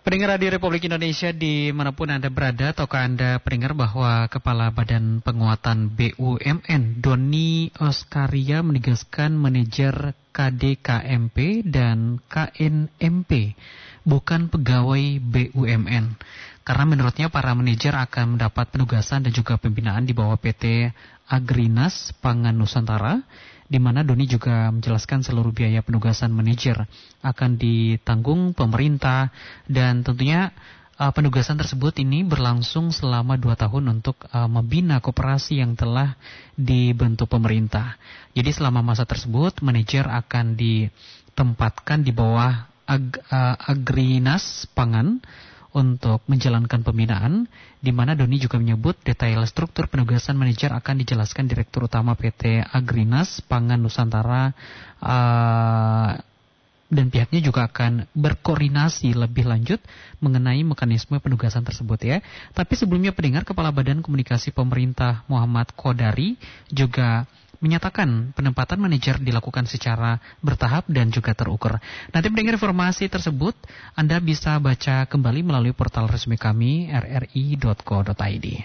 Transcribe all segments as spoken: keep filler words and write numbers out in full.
Pendengar Radio Republik Indonesia dimanapun Anda berada, tahukah Anda pendengar bahwa Kepala Badan Penguatan B U M N Doni Oskaria menegaskan manajer K D K M P dan K N M P bukan pegawai B U M N. Karena menurutnya para manajer akan mendapat penugasan dan juga pembinaan di bawah P T Agrinas Pangan Nusantara, di mana Doni juga menjelaskan seluruh biaya penugasan manajer akan ditanggung pemerintah dan tentunya uh, penugasan tersebut ini berlangsung selama dua tahun untuk uh, membina koperasi yang telah dibentuk pemerintah. Jadi selama masa tersebut manajer akan ditempatkan di bawah ag, uh, Agrinas Pangan untuk menjalankan pembinaan, di mana Doni juga menyebut detail struktur penugasan manajer akan dijelaskan Direktur Utama P T Agrinas Pangan Nusantara uh, dan pihaknya juga akan berkoordinasi lebih lanjut mengenai mekanisme penugasan tersebut ya. Tapi sebelumnya pendengar, Kepala Badan Komunikasi Pemerintah Muhammad Kodari juga menyatakan penempatan manajer dilakukan secara bertahap dan juga terukur. Nanti mendengar informasi tersebut, Anda bisa baca kembali melalui portal resmi kami r r i dot co dot i d.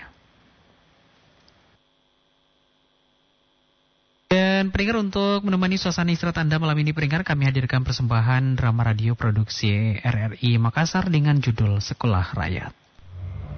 Dan pendengar, untuk menemani suasana istirahat Anda malam ini pendengar, kami hadirkan persembahan drama radio produksi R R I Makassar dengan judul Sekolah Rakyat.